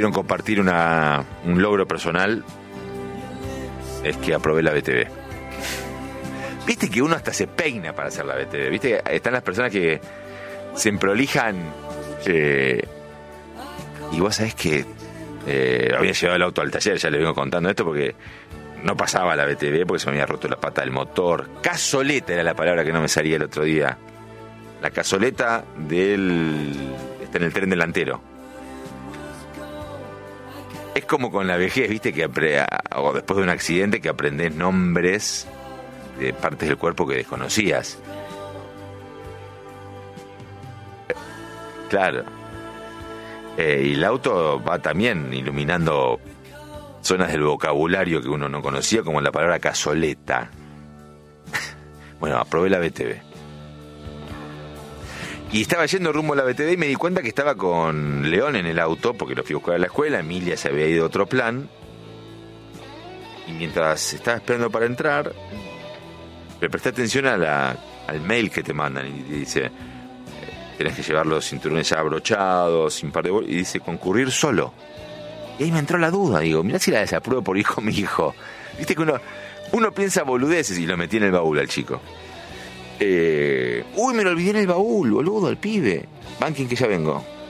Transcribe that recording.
hicieron compartir un logro personal es que aprobé la BTV. Viste que uno hasta se peina para hacer la BTV. Viste, están las personas que se emprolijan y vos sabés que había llevado el auto al taller, ya les vengo contando esto porque no pasaba la BTV porque se me había roto la pata del motor. Cazoleta era la palabra que no me salía el otro día. La cazoleta está en el tren delantero. Es como con la vejez, viste, que o después de un accidente que aprendés nombres de partes del cuerpo que desconocías. Claro. Y el auto va también iluminando zonas del vocabulario que uno no conocía, como la palabra cazoleta. Bueno, aprobé la BTV. Y estaba yendo rumbo a la BTV y me di cuenta que estaba con León en el auto, porque lo fui a buscar a la escuela. Emilia se había ido a otro plan. Y mientras estaba esperando para entrar, le presté atención al mail que te mandan. Y dice, tenés que llevar los cinturones ya abrochados, sin par de y dice, concurrir solo. Y ahí me entró la duda. Digo, mirá si la desapruebo por hijo mi hijo. Viste que uno piensa boludeces y lo metí en el baúl al chico. Uy, me lo olvidé en el baúl, boludo, al pibe. Banking que ya vengo.